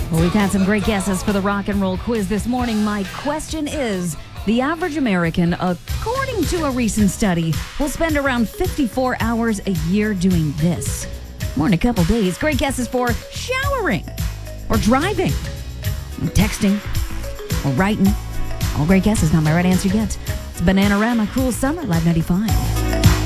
Well, we've had some great guesses for the rock and roll quiz this morning. My question is, the average American, according to a recent study, will spend around 54 hours a year doing this. More in a couple days. Great guesses for showering, or driving, or texting, or writing. All great guesses, not my right answer yet. It's Bananarama, Cruel Summer, Live 95.